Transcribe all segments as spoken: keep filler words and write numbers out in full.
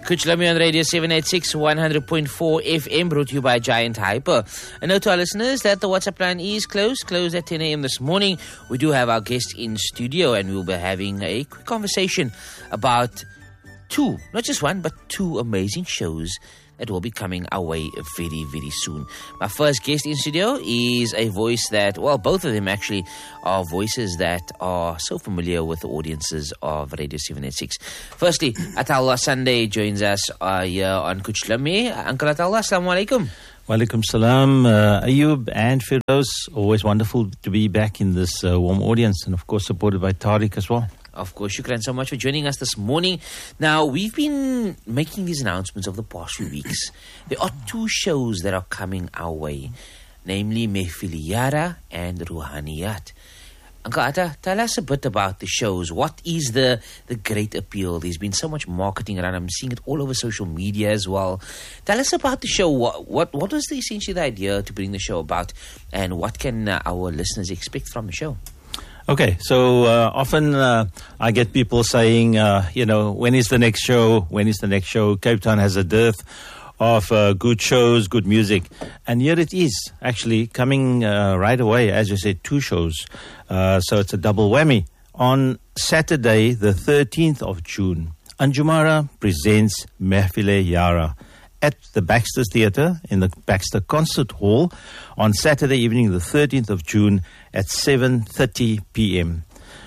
Kuchlami on Radio seven eighty-six, one hundred point four F M, brought to you by Giant Hyper. A note to our listeners that the WhatsApp line is closed, closed at ten a.m. this morning. We do have our guest in studio, and we'll be having a quick conversation about two, not just one, but two amazing shows that will be coming our way very, very soon. My first guest in studio is a voice that, well, both of them actually are voices that are so familiar with the audiences of Radio seven eighty-six. Firstly, Atallah Sunday joins us uh, here on Kuchlami. Uncle Atallah, assalamu alaikum. Walaikum salam, uh, Ayub and Firdaus. Always wonderful to be back in this uh, warm audience, and of course supported by Tariq as well. Of course, shukran so much for joining us this morning. Now, we've been making these announcements over the past few weeks. There are two shows that are coming our way, namely Mehfil Yara and Ruhaniyat. Uncle Atta, tell us a bit about the shows. What is the, the great appeal? There's been so much marketing around. I'm seeing it all over social media as well. Tell us about the show. What what, what was the, essentially the idea to bring the show about, and what can uh, our listeners expect from the show? Okay, so uh, often uh, I get people saying, uh, you know, when is the next show? When is the next show? Cape Town has a dearth of uh, good shows, good music. And here it is, actually, coming uh, right away, as you said, two shows. Uh, so it's a double whammy. On Saturday, the thirteenth of June, Anjumara presents Mehfil Yara at the Baxter Theatre in the Baxter Concert Hall on Saturday evening, the thirteenth of June at seven thirty p.m.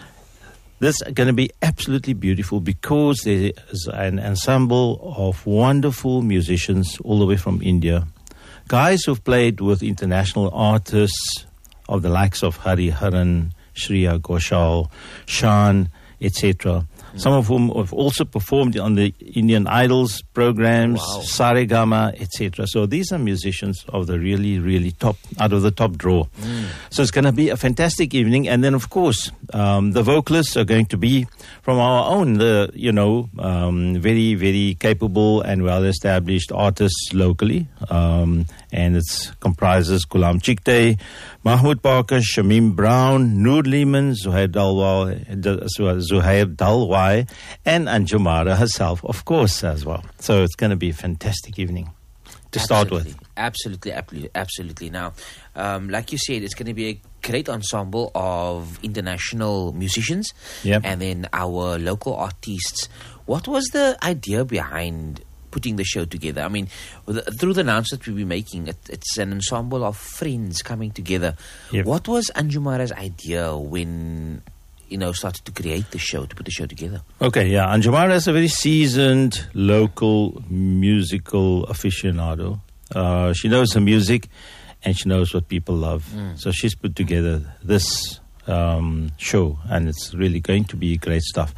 This is going to be absolutely beautiful because there is an ensemble of wonderful musicians all the way from India. Guys who've played with international artists of the likes of Hari Haran, Shreya Ghoshal, Shan, et cetera. Some of whom have also performed on the Indian Idols programs, wow. Saregama, et cetera. So these are musicians of the really, really top, out of the top draw. Mm. So it's going to be a fantastic evening. And then, of course, um, the vocalists are going to be from our own, the you know, um, very, very capable and well-established artists locally. Um, and it comprises Ghulam Chikte, Mahmoud Parker, Shamim Brown, Noor Lehman, Zuhair Dalwai, Zuhair Dalwai, and Anjumara herself, of course, as well. So it's going to be a fantastic evening to absolutely, start with. Absolutely, absolutely, absolutely. Now, um, like you said, it's going to be a great ensemble of international musicians yep. and then our local artists. What was the idea behind putting the show together? I mean, through the announcement we'll be making, it, it's an ensemble of friends coming together. Yep. What was Anjumara's idea when, you know, started to create the show, to put the show together? Okay, yeah. Anjumara is a very seasoned local musical aficionado. Uh, she knows her music and she knows what people love. Mm. So she's put together this um, show, and it's really going to be great stuff.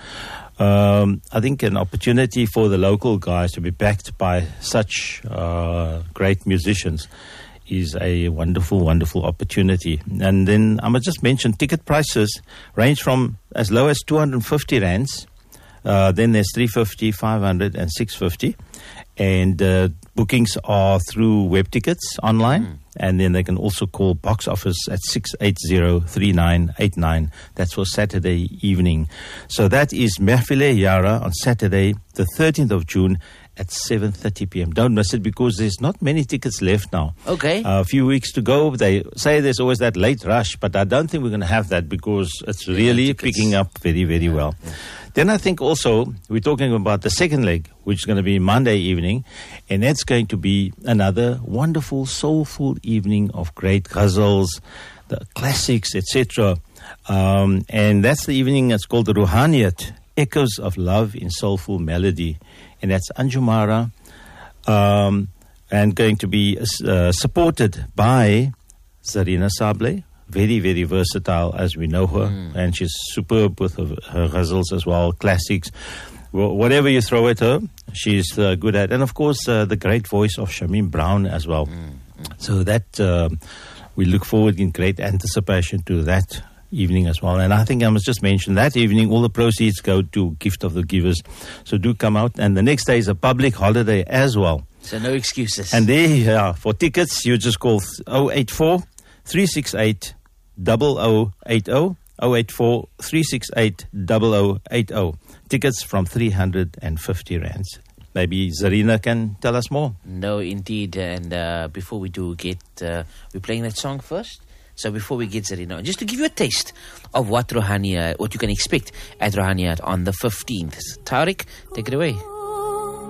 Um, I think an opportunity for the local guys to be backed by such uh, great musicians is a wonderful, wonderful opportunity. And then I must just mention ticket prices range from as low as two hundred fifty rands. Uh, then there's three hundred fifty, five hundred and six hundred fifty. And uh, bookings are through web tickets online. Mm. And then they can also call box office at six eight zero, three nine eight nine. That's for Saturday evening. So that is Mehfil Yara on Saturday, the thirteenth of June at seven thirty p.m. Don't miss it because there's not many tickets left now. Okay. Uh, a few weeks to go. They say there's always that late rush, but I don't think we're going to have that because it's really yeah, picking up very, very yeah, well. Yeah. Then I think also we're talking about the second leg, which is going to be Monday evening, and that's going to be another wonderful, soulful evening of great ghazals, the classics, et cetera. Um, and that's the evening that's called the Ruhaniyat, Echoes of Love in Soulful Melody. And that's Anjumara, um, and going to be uh, supported by Zarina Sable, very, very versatile as we know her, mm. and she's superb with her, her ghazals as well, classics. Well, whatever you throw at her, she's uh, good at. And of course, uh, the great voice of Shamim Brown as well. Mm. Mm. So that uh, we look forward in great anticipation to that evening as well. And I think I must just mention that evening all the proceeds go to Gift of the Givers, so do come out. And the next day is a public holiday as well, so no excuses. And there, yeah, for tickets you just call oh eight four, three six eight, zero zero eight zero, oh eight four, three six eight, zero zero eight zero. Tickets from three hundred fifty rands. maybe Zarina can tell us more. No, indeed. And uh, before we do get, uh, we're playing that song first. So before we get Zarina, just to give you a taste of what Rohaniya, what you can expect at Rohaniya on the fifteenth. Tariq, take it away.